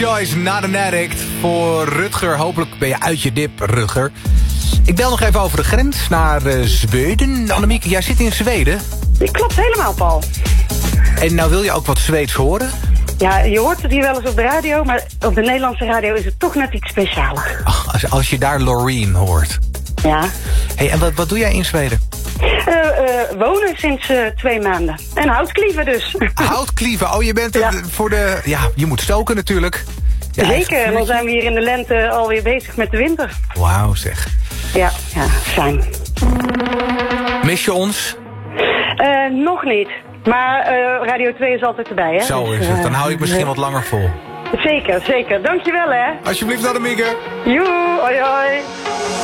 Joyce, Not an Addict voor Rutger. Hopelijk ben je uit je dip, Rutger. Ik bel nog even over de grens naar Zweden. Annemieke, jij zit in Zweden. Klopt helemaal, Paul. En nou wil je ook wat Zweeds horen? Ja, je hoort het hier wel eens op de radio, maar op de Nederlandse radio is het toch net iets specialer. Ach, als je daar Loreen hoort. Ja. Hey, en wat doe jij in Zweden? Wonen sinds 2 maanden. En houtklieven dus. Houtklieven, oh je bent voor de... Ja, je moet stoken natuurlijk. Ja, zeker, en dan zijn we hier in de lente alweer bezig met de winter. Wauw zeg. Ja, fijn. Mis je ons? Nog niet. Maar Radio 2 is altijd erbij, hè? Zo is het, dan hou ik misschien wat langer vol. Zeker, zeker. Dankjewel, hè. Alsjeblieft, Annemieke. Joe, hoi hoi.